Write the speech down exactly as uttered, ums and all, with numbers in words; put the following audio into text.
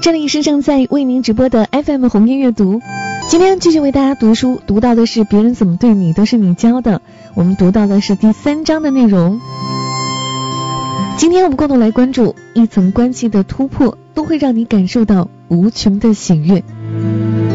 这里是正在为您直播的 F M 红音阅读，今天继续为大家读书，读到的是别人怎么对你都是你教的，我们读到的是第三章的内容。今天我们共同来关注一层关系的突破都会让你感受到无穷的喜悦。